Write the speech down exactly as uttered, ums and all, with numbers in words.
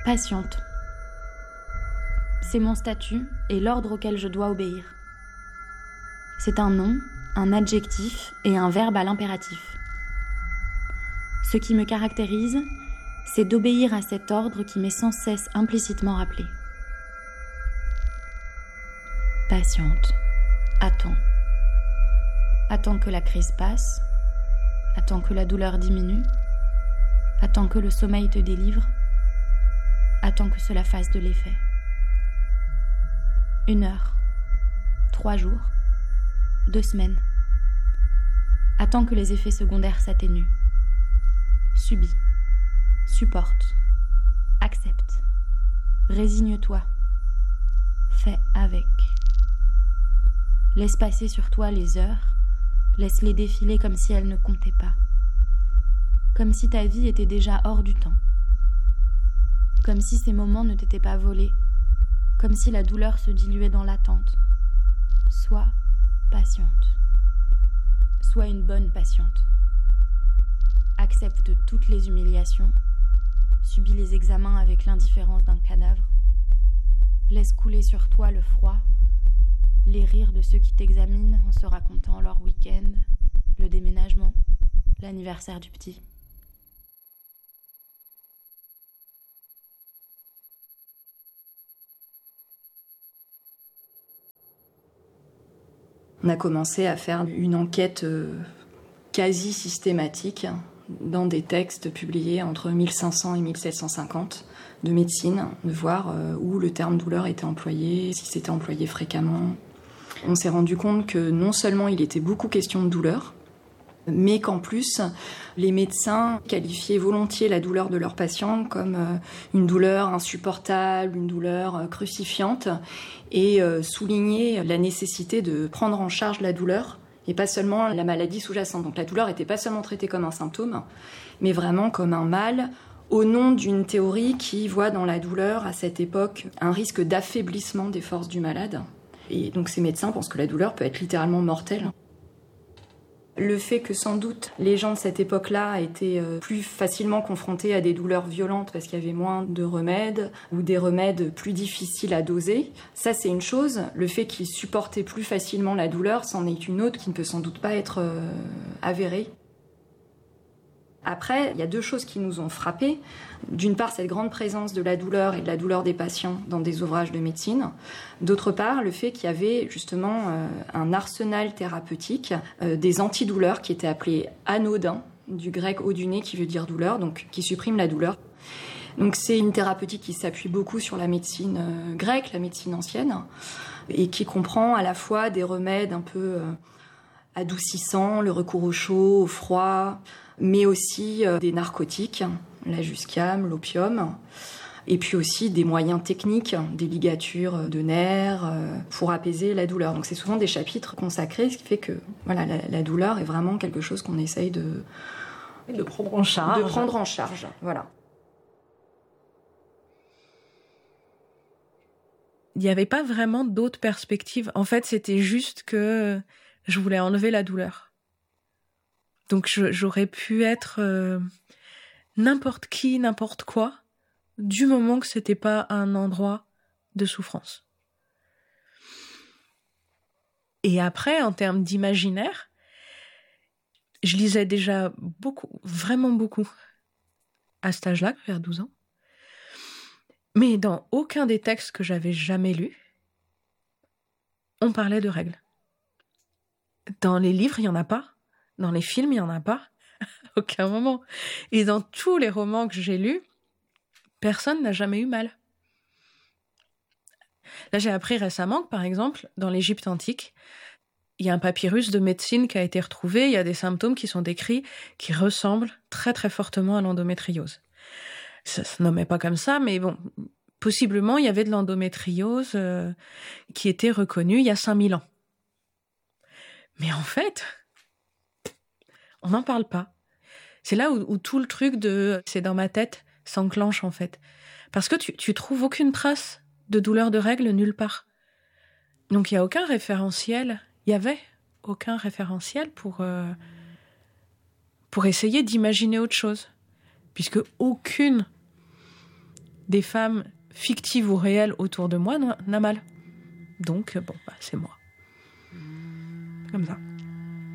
Patiente. C'est mon statut et l'ordre auquel je dois obéir. C'est un nom, un adjectif et un verbe à l'impératif. Ce qui me caractérise, c'est d'obéir à cet ordre qui m'est sans cesse implicitement rappelé. Patiente. Attends. Attends que la crise passe. Attends que la douleur diminue. Attends que le sommeil te délivre. Attends que cela fasse de l'effet. Une heure. Trois jours. Deux semaines. Attends que les effets secondaires s'atténuent. Subis. Supporte. Accepte. Résigne-toi. Fais avec. Laisse passer sur toi les heures. Laisse-les défiler comme si elles ne comptaient pas. Comme si ta vie était déjà hors du temps. Comme si ces moments ne t'étaient pas volés. Comme si la douleur se diluait dans l'attente. Sois patiente. Sois une bonne patiente. Accepte toutes les humiliations. Subis les examens avec l'indifférence d'un cadavre. Laisse couler sur toi le froid, les rires de ceux qui t'examinent en se racontant leur week-end, le déménagement, l'anniversaire du petit. On a commencé à faire une enquête quasi systématique dans des textes publiés entre mille cinq cents et mille sept cent cinquante de médecine, de voir où le terme douleur était employé, si c'était employé fréquemment. On s'est rendu compte que non seulement il était beaucoup question de douleur, mais qu'en plus, les médecins qualifiaient volontiers la douleur de leurs patients comme une douleur insupportable, une douleur crucifiante, et soulignaient la nécessité de prendre en charge la douleur, et pas seulement la maladie sous-jacente. Donc la douleur n'était pas seulement traitée comme un symptôme, mais vraiment comme un mal, au nom d'une théorie qui voit dans la douleur, à cette époque, un risque d'affaiblissement des forces du malade. Et donc ces médecins pensent que la douleur peut être littéralement mortelle. Le fait que sans doute les gens de cette époque-là étaient plus facilement confrontés à des douleurs violentes parce qu'il y avait moins de remèdes ou des remèdes plus difficiles à doser, ça c'est une chose. Le fait qu'ils supportaient plus facilement la douleur, c'en est une autre qui ne peut sans doute pas être euh, avérée. Après, il y a deux choses qui nous ont frappés. D'une part, cette grande présence de la douleur et de la douleur des patients dans des ouvrages de médecine. D'autre part, le fait qu'il y avait justement euh, un arsenal thérapeutique, euh, des antidouleurs qui étaient appelés anodins, du grec oduné qui veut dire douleur, donc qui supprime la douleur. Donc c'est une thérapeutique qui s'appuie beaucoup sur la médecine euh, grecque, la médecine ancienne, et qui comprend à la fois des remèdes un peu euh, adoucissants, le recours au chaud, au froid, mais aussi euh, des narcotiques, la jusquiame, l'opium, et puis aussi des moyens techniques, des ligatures de nerfs euh, pour apaiser la douleur. Donc c'est souvent des chapitres consacrés, ce qui fait que voilà, la, la douleur est vraiment quelque chose qu'on essaye de, de prendre en charge. De prendre en charge, voilà. Il n'y avait pas vraiment d'autres perspectives. En fait, c'était juste que je voulais enlever la douleur. Donc je, j'aurais pu être euh, n'importe qui, n'importe quoi, du moment que c'était pas un endroit de souffrance. Et après, en termes d'imaginaire, je lisais déjà beaucoup, vraiment beaucoup, à cet âge-là, vers douze ans. Mais dans aucun des textes que j'avais jamais lus, on parlait de règles. Dans les livres, il n'y en a pas. Dans les films, il n'y en a pas. À aucun moment. Et dans tous les romans que j'ai lus, personne n'a jamais eu mal. Là, j'ai appris récemment que, par exemple, dans l'Égypte antique, il y a un papyrus de médecine qui a été retrouvé. Il y a des symptômes qui sont décrits qui ressemblent très, très fortement à l'endométriose. Ça se nommait pas comme ça, mais bon, possiblement, il y avait de l'endométriose euh, qui était reconnue il y a cinq mille ans. Mais en fait, on n'en parle pas. C'est là où, où tout le truc de « c'est dans ma tête » s'enclenche, en fait. Parce que tu, tu trouves aucune trace de douleur de règles nulle part. Donc, il n'y a aucun référentiel. Il y avait aucun référentiel pour, euh, pour essayer d'imaginer autre chose. Puisque aucune des femmes fictives ou réelles autour de moi n'a mal. Donc, bon, bah, c'est moi. Comme ça.